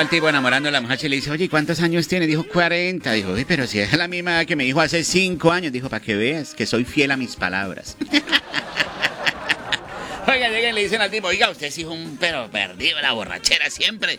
al tipo enamorando a la muchacha y le dice, oye, ¿cuántos años tiene? Dijo, 40. Dijo, uy, pero si es la misma edad que me dijo hace 5 años. Dijo, para que veas que soy fiel a mis palabras. Oiga, llegan y le dicen al tipo, oiga, usted sí es un pero perdido, la borrachera siempre.